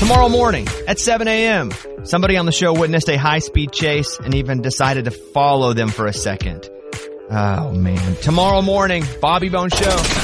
Tomorrow morning at 7 a.m., somebody on the show witnessed a high-speed chase and even decided to follow them for a second. Oh, man. Tomorrow morning, Bobby Bones Show.